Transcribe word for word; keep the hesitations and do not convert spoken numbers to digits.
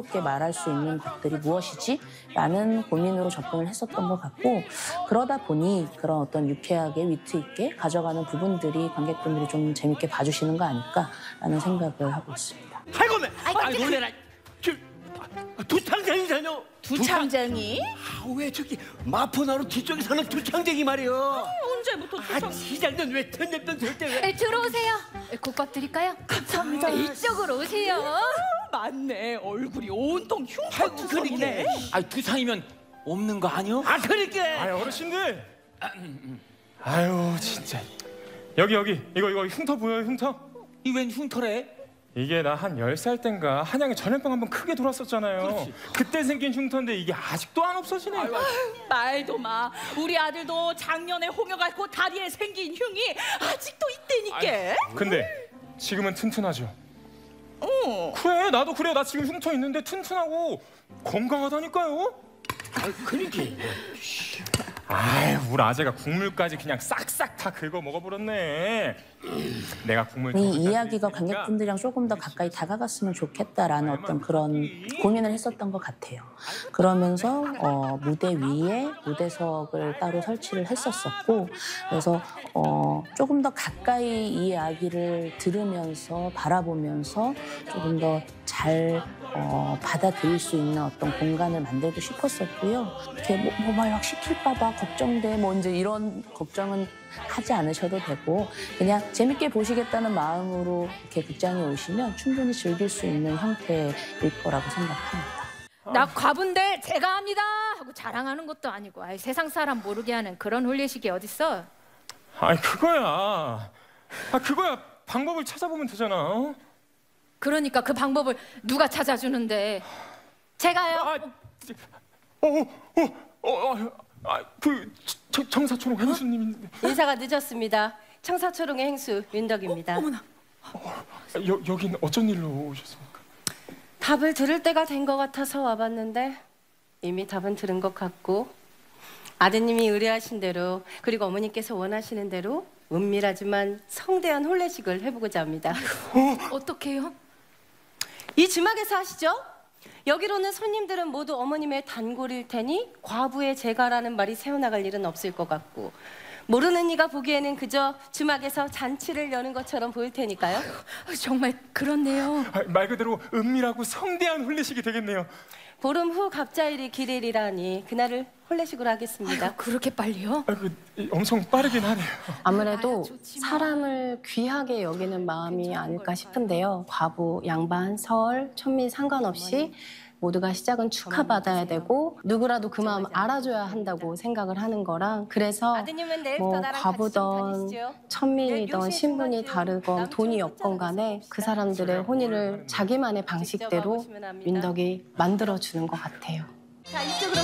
자유롭게 말할 수 있는 것들이 무엇이지? 라는 고민으로 접근을 했었던 것 같고 그러다 보니 그런 어떤 유쾌하게 위트 있게 가져가는 부분들이 관객분들이 좀 재밌게 봐주시는 거 아닐까라는 생각을 하고 있습니다. 아이고, 아이 놀래라. 두창장이잖여. 두창장이? 아, 왜 저기 마포나루 뒤쪽에 사는 두창장이 말이요. 언제부터 두창? 아, 시장은 왜 턴냈던 절대 왜? 네, 들어오세요. 국밥 드릴까요? 감사합니다. 이쪽으로 오세요. 맞네. 얼굴이 온통 흉터투성이네. 아이 두상이면 없는 거 아니요? 아, 그러니까. 아유 어르신들. 아유 진짜. 여기 여기 이거 이거 흉터 보여요 흉터? 이 웬 흉터래? 이게 나 한 열 살 땐가 한양에 전염병 한번 크게 돌았었잖아요. 그렇지. 그때 생긴 흉터인데 이게 아직도 안 없어지네. 아유, 말도 마. 우리 아들도 작년에 홍역 앓고 다리에 생긴 흉이 아직도 있다니까. 근데 지금은 튼튼하죠. 어. 그래 나도 그래 나 지금 흉터 있는데 튼튼하고 건강하다니까요. 아, 그러니까. 아유 우리 아재가 국물까지 그냥 싹싹 다 긁어 먹어버렸네. 내가 국물 이 이야기가 관객분들이랑 조금 더 가까이 다가갔으면 좋겠다라는 어떤 그런 고민을 했었던 것 같아요. 그러면서 어, 무대 위에 무대석을 따로 설치를 했었었고 그래서 어, 조금 더 가까이 이 이야기를 들으면서 바라보면서 조금 더 잘 어, 받아들일 수 있는 어떤 공간을 만들고 싶었었고요. 이렇게 뭐, 뭐 막 시킬까 봐 걱정돼 뭐 이제 이런 걱정은 하지 않으셔도 되고 그냥 재밌게 보시겠다는 마음으로 이렇게 극장에 오시면 충분히 즐길 수 있는 형태일 거라고 생각합니다. 나 과부인데 제가 합니다 하고 자랑하는 것도 아니고 아이, 세상 사람 모르게 하는 그런 홀례식이 어딨어? 아이 그거야. 아 그거야 방법을 찾아보면 되잖아. 어? 그러니까 그 방법을 누가 찾아주는데 제가요? 아, 어어어어아그 청사초롱 행수님인데. 인사가 늦었습니다. 청사초롱의 행수 윤덕입니다. 어, 어머나. 여 여긴 어쩐 일로 오셨습니까? 답을 들을 때가 된 것 같아서 와봤는데 이미 답은 들은 것 같고 아드님이 의뢰하신 대로 그리고 어머니께서 원하시는 대로 은밀하지만 성대한 혼례식을 해보고자 합니다. 어? 어떡해요? 이 주막에서 하시죠? 여기로는 손님들은 모두 어머님의 단골일 테니 과부의 재가라는 말이 새어나갈 일은 없을 것 같고 모르는 이가 보기에는 그저 주막에서 잔치를 여는 것처럼 보일 테니까요. 아유, 정말 그렇네요. 아, 말 그대로 은밀하고 성대한 혼례식이 되겠네요. 보름 후 갑자일이 길일이라니 그날을 혼례식으로 하겠습니다. 아이고, 그렇게 빨리요? 아, 그, 엄청 빠르긴 하네요. 아무래도 사람을 귀하게 여기는 마음이 아닐까 싶은데요. 과부, 양반, 설, 천민 상관없이 모두가 시작은 축하받아야 되고 누구라도 그 마음 알아줘야 한다고 생각을 하는 거랑 그래서 아드님은 내일부터 뭐 나랑 같이 좀 과부던 다니시죠. 천민이던 내일 신분이 요새 다르건 남촌 돈이 혼자 없건 간에 가서 그 사람들의 혼인을 자기만의 직접 방식대로 와보시면 합니다. 윤덕이 만들어주는 것 같아요. 자, 이쪽으로